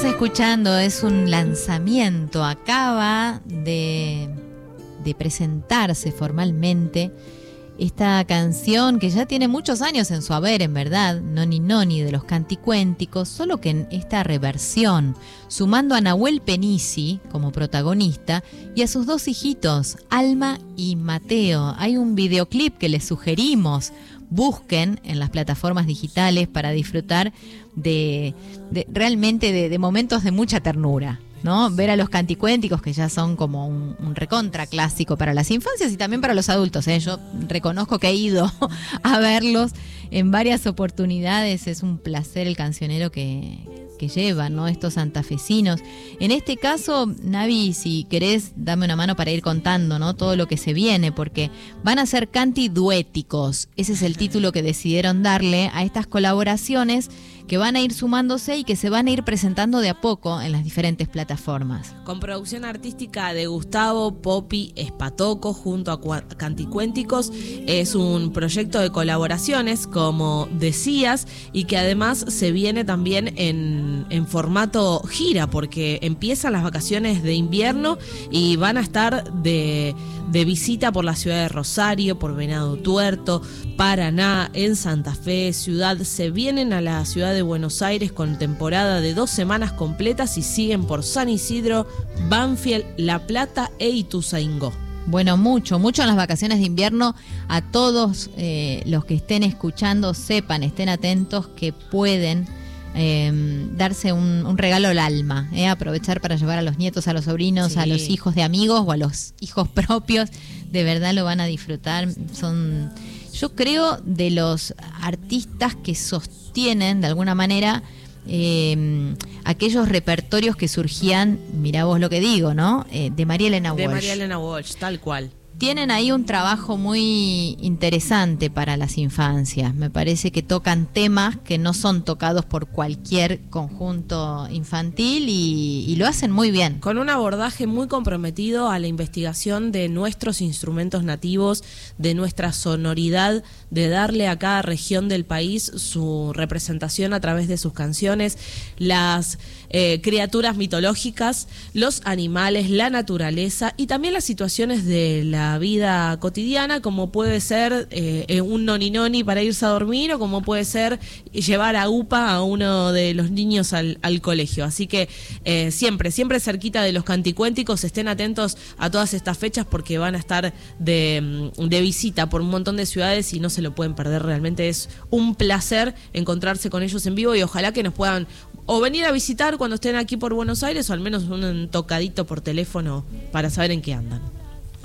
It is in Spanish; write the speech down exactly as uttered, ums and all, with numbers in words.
escuchando es un lanzamiento, acaba de, de presentarse formalmente esta canción que ya tiene muchos años en su haber, en verdad, Noni Noni de los Canticuénticos, solo que en esta reversión, sumando a Nahuel Penisi como protagonista y a sus dos hijitos, Alma y Mateo. Hay un videoclip que les sugerimos busquen en las plataformas digitales para disfrutar de, de realmente de, de momentos de mucha ternura, ¿no? Ver a los Canticuénticos, que ya son como un, un recontra clásico para las infancias y también para los adultos, ¿eh? Yo reconozco que he ido a verlos en varias oportunidades. Es un placer el cancionero que, que llevan, ¿no? Estos santafesinos. En este caso, Navi, si querés, dame una mano para ir contando, ¿no? Todo lo que se viene, porque van a ser cantiduéticos. Ese es el título que decidieron darle a estas colaboraciones que van a ir sumándose y que se van a ir presentando de a poco en las diferentes plataformas. Con producción artística de Gustavo Popi Espatoco junto a Canticuénticos, es un proyecto de colaboraciones, como decías, y que además se viene también en, en formato gira, porque empiezan las vacaciones de invierno y van a estar de, de visita por la ciudad de Rosario, por Venado Tuerto, Paraná, en Santa Fe, Ciudad. Se vienen a la ciudad de Buenos Aires con temporada de dos semanas completas y siguen por San Isidro, Banfield, La Plata e Ituzaingó. Bueno, mucho, mucho en las vacaciones de invierno. A todos eh, los que estén escuchando, sepan, estén atentos que pueden eh, darse un, un regalo al alma, eh, aprovechar para llevar a los nietos, a los sobrinos, sí, a los hijos de amigos o a los hijos propios. De verdad lo van a disfrutar. Son, yo creo, de los artistas que sostienen de alguna manera Eh, aquellos repertorios que surgían, mirá vos lo que digo, ¿no? Eh, de María Elena Walsh. De María Elena Walsh, tal cual. Tienen ahí un trabajo muy interesante para las infancias. Me parece que tocan temas que no son tocados por cualquier conjunto infantil y, y lo hacen muy bien. Con un abordaje muy comprometido a la investigación de nuestros instrumentos nativos, de nuestra sonoridad, de darle a cada región del país su representación a través de sus canciones, las eh, criaturas mitológicas, los animales, la naturaleza y también las situaciones de la vida cotidiana, como puede ser eh, un noni noni para irse a dormir, o como puede ser llevar a UPA a uno de los niños al, al colegio. Así que eh, siempre, siempre cerquita de los Canticuénticos, estén atentos a todas estas fechas porque van a estar de, de visita por un montón de ciudades y no se lo pueden perder. Realmente es un placer encontrarse con ellos en vivo y ojalá que nos puedan o venir a visitar cuando estén aquí por Buenos Aires o al menos un tocadito por teléfono para saber en qué andan.